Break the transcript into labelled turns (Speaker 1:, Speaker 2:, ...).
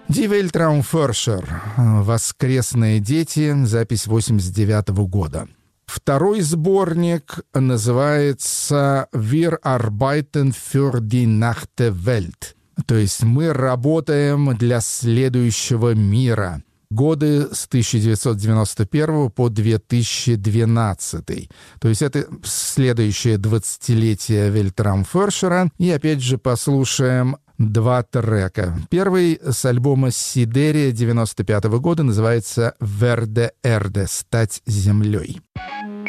Speaker 1: Die Weltraumforscher. Воскресные дети. Запись 89 года. Второй сборник называется «Wir arbeiten für die nächste Welt». То есть «Мы работаем для следующего мира». Годы с 1991 по 2012. То есть это следующее 20-летие Weltraumforscher. И опять же послушаем два трека. Первый с альбома «Сидерия» 95 года называется «Werde Erde» — «Стать землей».